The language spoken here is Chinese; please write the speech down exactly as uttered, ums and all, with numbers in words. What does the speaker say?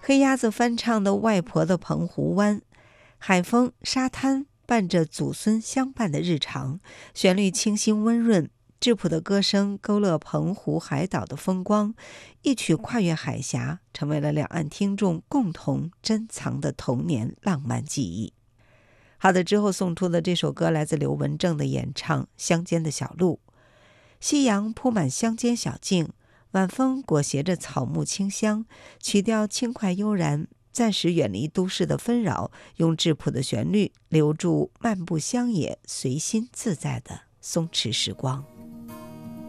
黑鸭子翻唱的《外婆的澎湖湾》，海风、沙滩伴着祖孙相伴的日常，旋律清新温润，质朴的歌声勾勒澎湖海岛的风光，一曲跨越海峡，成为了两岸听众共同珍藏的童年浪漫记忆。好的，之后送出的这首歌来自刘文正的演唱《乡间的小路》。夕阳铺满乡间小径，晚风裹挟着草木清香，曲调轻快悠然，暂时远离都市的纷扰，用质朴的旋律留住漫步乡野、随心自在的松弛时光。